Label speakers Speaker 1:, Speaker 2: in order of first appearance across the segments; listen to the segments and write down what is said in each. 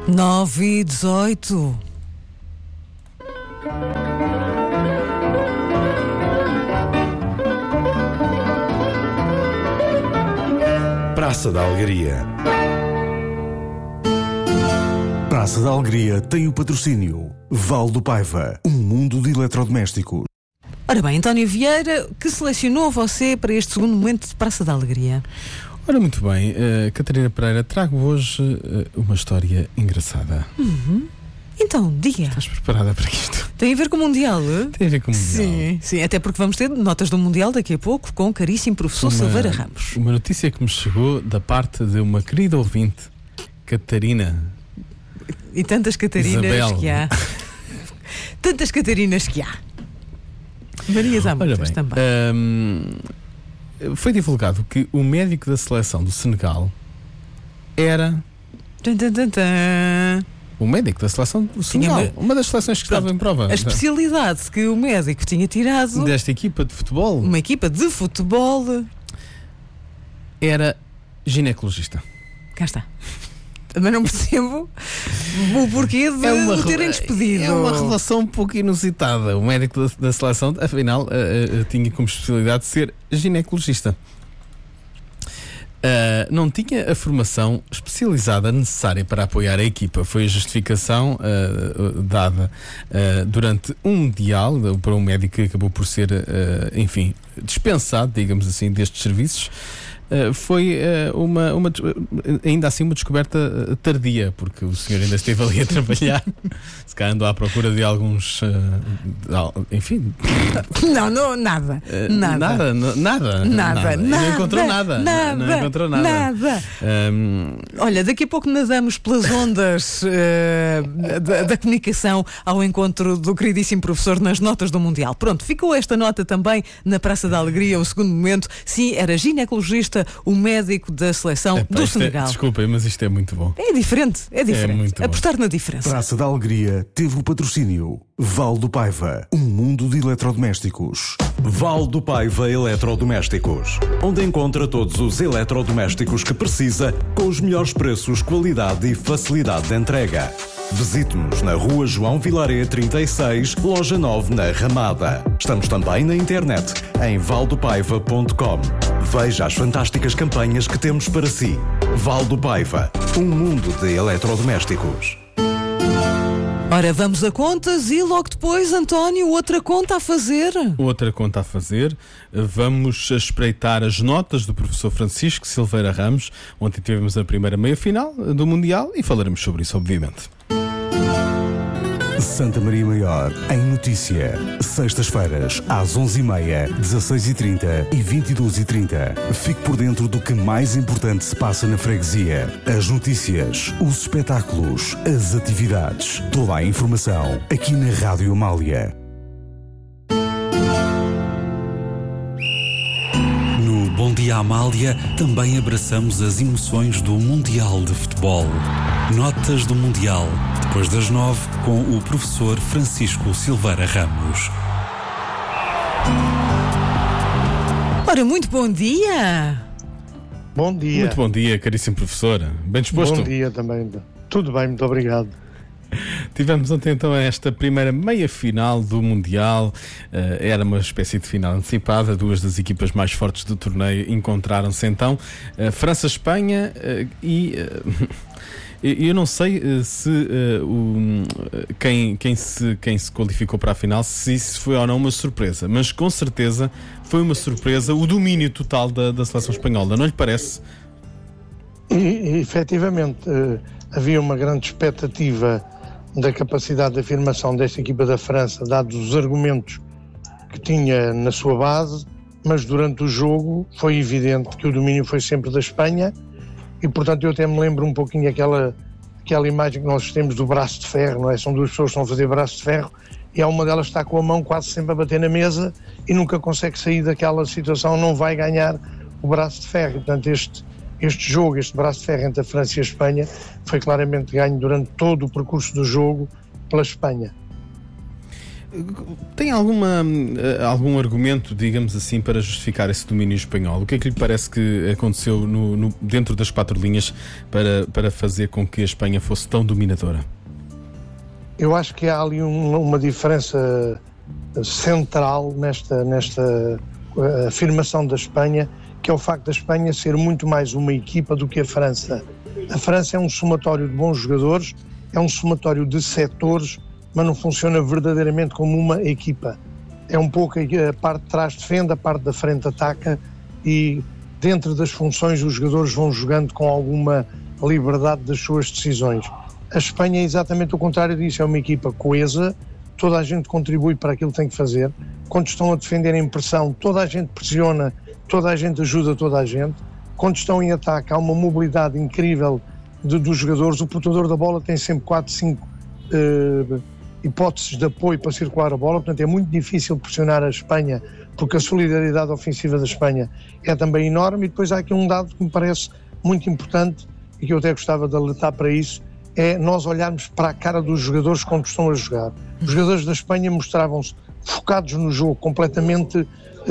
Speaker 1: 9h18.
Speaker 2: Praça da Alegria.
Speaker 3: Praça da Alegria tem o patrocínio Val do Paiva, um mundo de eletrodomésticos.
Speaker 1: Ora bem, António Vieira, que selecionou você para este segundo momento de Praça da Alegria?
Speaker 2: Ora, muito bem, Catarina Pereira, trago hoje uma história engraçada.
Speaker 1: Então, diga.
Speaker 2: Estás preparada para isto?
Speaker 1: Tem a ver com o Mundial?
Speaker 2: Tem a ver com o Mundial.
Speaker 1: Sim, até porque vamos ter notas do Mundial daqui a pouco com o caríssimo professor Silveira Ramos.
Speaker 2: Uma notícia que me chegou da parte de uma querida ouvinte, Catarina.
Speaker 1: E tantas Catarinas
Speaker 2: Isabel.
Speaker 1: que há. Tantas Catarinas que há. Marias há muitas também.
Speaker 2: Foi divulgado que o médico da seleção do Senegal era... O médico da seleção do Senegal, uma das seleções que estava em prova.
Speaker 1: A especialidade que o médico tinha tirado
Speaker 2: desta equipa de futebol,
Speaker 1: uma equipa de futebol,
Speaker 2: era ginecologista.
Speaker 1: Cá está. Mas não percebo o porquê de o terem despedido.
Speaker 2: É uma relação um pouco inusitada. O médico da seleção, afinal, tinha como especialidade ser ginecologista. Não tinha a formação especializada necessária para apoiar a equipa. Foi a justificação dada durante um Mundial para um médico que acabou por ser, dispensado, digamos assim, destes serviços. Foi ainda assim uma descoberta tardia, porque o senhor ainda esteve ali a trabalhar. Se calhar andou à procura de alguns enfim.
Speaker 1: Não, nada.
Speaker 2: Não encontrou nada.
Speaker 1: Olha, daqui a pouco nadamos pelas ondas da comunicação ao encontro do queridíssimo professor nas notas do Mundial. Pronto, ficou esta nota também na Praça da Alegria, o segundo momento. Sim, era ginecologista, o médico da seleção do Senegal.
Speaker 2: Desculpem, mas isto é muito bom.
Speaker 1: É diferente.
Speaker 2: Muito
Speaker 1: apostar na diferença.
Speaker 3: Praça da Alegria teve o patrocínio Val do Paiva, um mundo de eletrodomésticos.
Speaker 4: Val do Paiva Eletrodomésticos, onde encontra todos os eletrodomésticos que precisa, com os melhores preços, qualidade e facilidade de entrega. Visite-nos na Rua João Vilaré 36, Loja 9, na Ramada. Estamos também na internet, em valdopaiva.com. Veja as fantásticas campanhas que temos para si. Val do Paiva, um mundo de eletrodomésticos.
Speaker 1: Ora, vamos a contas e logo depois, António, outra conta a fazer.
Speaker 2: Vamos espreitar as notas do professor Francisco Silveira Ramos. Ontem tivemos a primeira meia-final do Mundial e falaremos sobre isso, obviamente.
Speaker 3: Santa Maria Maior, em notícia. Sextas-feiras, às 11h30, 16h30 e 22h30. Fique por dentro do que mais importante se passa na freguesia. As notícias, os espetáculos, as atividades. Toda a informação aqui na Rádio Amália.
Speaker 5: No Bom Dia Amália também abraçamos as emoções do Mundial de Futebol. Notas do Mundial, depois das 9, com o professor Francisco Silveira Ramos.
Speaker 1: Ora, muito bom dia!
Speaker 6: Bom dia.
Speaker 2: Muito bom dia, caríssimo professor. Bem disposto?
Speaker 6: Bom dia também. Tudo bem, muito obrigado.
Speaker 2: Tivemos ontem então esta primeira meia-final do Mundial. Era uma espécie de final antecipada. Duas das equipas mais fortes do torneio encontraram-se então. França-Espanha e... Eu não sei se quem se qualificou para a final, se isso foi ou não uma surpresa, mas com certeza foi uma surpresa o domínio total da seleção espanhola, não lhe parece?
Speaker 6: E efetivamente, havia uma grande expectativa da capacidade de afirmação desta equipa da França, dados os argumentos que tinha na sua base, mas durante o jogo foi evidente que o domínio foi sempre da Espanha. E, portanto, eu até me lembro um pouquinho aquela imagem que nós temos do braço de ferro, não é? São duas pessoas que estão a fazer braço de ferro e há uma delas que está com a mão quase sempre a bater na mesa e nunca consegue sair daquela situação, não vai ganhar o braço de ferro. E, portanto, este jogo, este braço de ferro entre a França e a Espanha foi claramente ganho durante todo o percurso do jogo pela Espanha.
Speaker 2: Tem algum argumento, digamos assim, para justificar esse domínio espanhol? O que é que lhe parece que aconteceu dentro das 4 linhas para fazer com que a Espanha fosse tão dominadora?
Speaker 6: Eu acho que há ali uma diferença central nesta afirmação da Espanha, que é o facto da Espanha ser muito mais uma equipa do que a França. A França é um somatório de bons jogadores, é um somatório de setores, mas não funciona verdadeiramente como uma equipa. É um pouco a parte de trás defende, a parte da frente ataca, e dentro das funções os jogadores vão jogando com alguma liberdade das suas decisões. A Espanha é exatamente o contrário disso, é uma equipa coesa, toda a gente contribui para aquilo que tem que fazer. Quando estão a defender em pressão, toda a gente pressiona, toda a gente ajuda toda a gente. Quando estão em ataque, há uma mobilidade incrível dos jogadores. O portador da bola tem sempre 4, 5 hipóteses de apoio para circular a bola, portanto é muito difícil pressionar a Espanha, porque a solidariedade ofensiva da Espanha é também enorme. E depois há aqui um dado que me parece muito importante e que eu até gostava de alertar para isso, é nós olharmos para a cara dos jogadores quando estão a jogar. Os jogadores da Espanha mostravam-se focados no jogo, completamente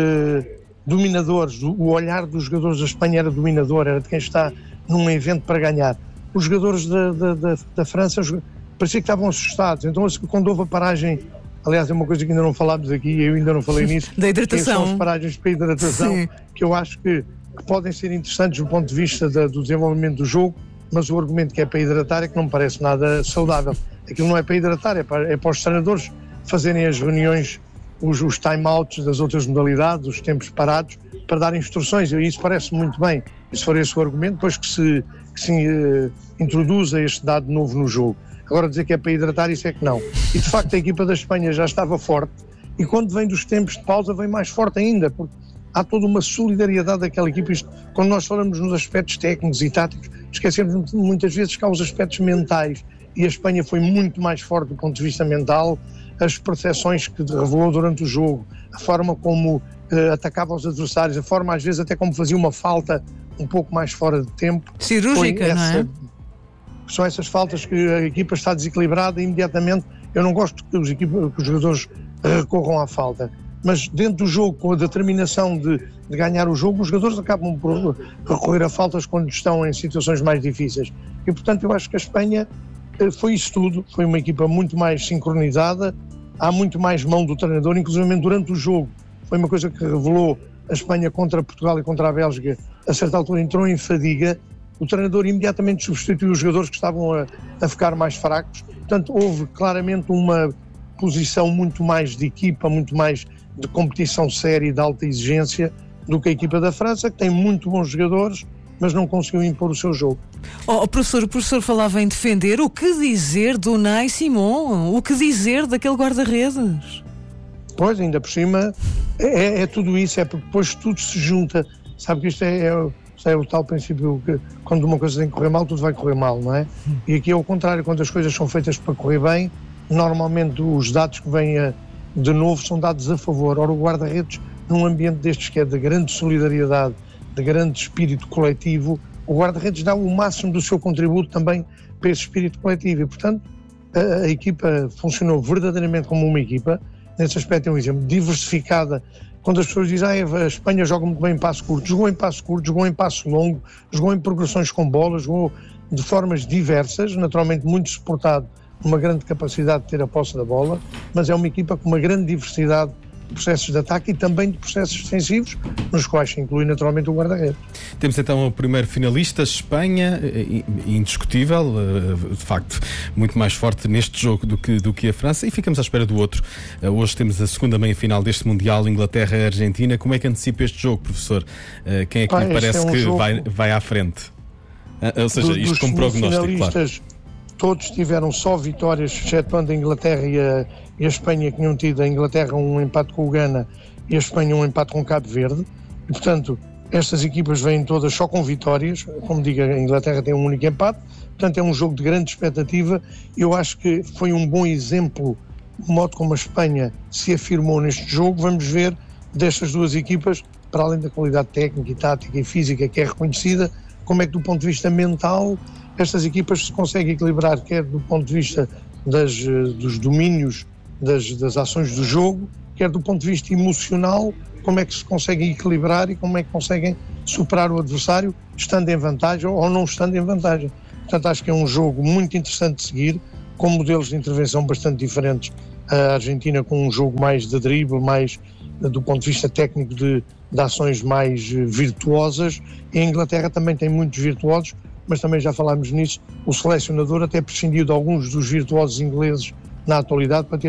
Speaker 6: dominadores. O olhar dos jogadores da Espanha era dominador, era de quem está num evento para ganhar. Os jogadores da França parecia que estavam assustados. Então, quando houve a paragem, aliás, é uma coisa que ainda não falámos aqui, eu ainda não falei nisso,
Speaker 1: da hidratação.
Speaker 6: São as paragens para a hidratação, sim, que eu acho que podem ser interessantes do ponto de vista do desenvolvimento do jogo, mas o argumento que é para hidratar é que não me parece nada saudável. Aquilo não é para hidratar, é para os treinadores fazerem as reuniões, os time-outs das outras modalidades, os tempos parados, para dar instruções. E isso parece muito bem. E se for esse o argumento, depois que se introduza este dado novo no jogo. Agora dizer que é para hidratar, isso é que não. E de facto a equipa da Espanha já estava forte, e quando vem dos tempos de pausa vem mais forte ainda, porque há toda uma solidariedade daquela equipa. Quando nós falamos nos aspectos técnicos e táticos, esquecemos muitas vezes que há os aspectos mentais, e a Espanha foi muito mais forte do ponto de vista mental. As percepções que revelou durante o jogo, a forma como atacava os adversários, a forma às vezes até como fazia uma falta um pouco mais fora de tempo.
Speaker 1: Cirúrgica, não é?
Speaker 6: São essas faltas que a equipa está desequilibrada e imediatamente. Eu não gosto que os jogadores recorram à falta, mas dentro do jogo, com a determinação de ganhar o jogo, os jogadores acabam por recorrer a faltas quando estão em situações mais difíceis. E portanto eu acho que a Espanha foi isso tudo, foi uma equipa muito mais sincronizada, há muito mais mão do treinador, inclusive durante o jogo. Foi uma coisa que revelou a Espanha contra Portugal e contra a Bélgica. A certa altura entrou em fadiga, o treinador imediatamente substituiu os jogadores que estavam a ficar mais fracos. Portanto, houve claramente uma posição muito mais de equipa, muito mais de competição séria e de alta exigência do que a equipa da França, que tem muito bons jogadores, mas não conseguiu impor o seu jogo.
Speaker 1: O professor falava em defender. O que dizer do Unai Simón? O que dizer daquele guarda-redes?
Speaker 6: Pois, ainda por cima, é tudo isso, é porque depois tudo se junta. Sabe que isto é o tal princípio que quando uma coisa tem que correr mal, tudo vai correr mal, não é? E aqui é o contrário, quando as coisas são feitas para correr bem, normalmente os dados que vêm de novo são dados a favor. Ora, o guarda-redes, num ambiente destes que é de grande solidariedade, de grande espírito coletivo, o guarda-redes dá o máximo do seu contributo também para esse espírito coletivo. E, portanto, a equipa funcionou verdadeiramente como uma equipa. Nesse aspecto é um exemplo, diversificada. Quando as pessoas dizem a Espanha joga muito bem em passo curto, jogou em passo curto, jogou em passo longo, jogou em progressões com bola, jogou de formas diversas, naturalmente muito suportado, uma grande capacidade de ter a posse da bola, mas é uma equipa com uma grande diversidade de processos de ataque e também de processos defensivos, nos quais se inclui naturalmente o guarda-redes.
Speaker 2: Temos então o primeiro finalista, Espanha, indiscutível, de facto, muito mais forte neste jogo do que a França, e ficamos à espera do outro. Hoje temos a segunda meia-final deste Mundial, Inglaterra e Argentina. Como é que antecipa este jogo, professor? Quem é que lhe parece que vai à frente? Ou seja, isto como prognóstico, claro.
Speaker 6: Todos tiveram só vitórias, excetuando a Inglaterra e a Espanha, que tinham tido a Inglaterra um empate com o Ghana e a Espanha um empate com Cabo Verde. E, portanto, estas equipas vêm todas só com vitórias. Como digo, a Inglaterra tem um único empate. Portanto, é um jogo de grande expectativa. Eu acho que foi um bom exemplo do modo como a Espanha se afirmou neste jogo. Vamos ver destas duas equipas, para além da qualidade técnica e tática e física que é reconhecida, como é que do ponto de vista mental estas equipas se conseguem equilibrar, quer do ponto de vista dos domínios das ações do jogo, quer do ponto de vista emocional, como é que se conseguem equilibrar e como é que conseguem superar o adversário, estando em vantagem ou não estando em vantagem. Portanto, acho que é um jogo muito interessante de seguir, com modelos de intervenção bastante diferentes. A Argentina com um jogo mais de drible, mais do ponto de vista técnico de ações mais virtuosas, e a Inglaterra também tem muitos virtuosos, mas também já falámos nisso, o selecionador até prescindiu de alguns dos virtuosos ingleses na atualidade para ter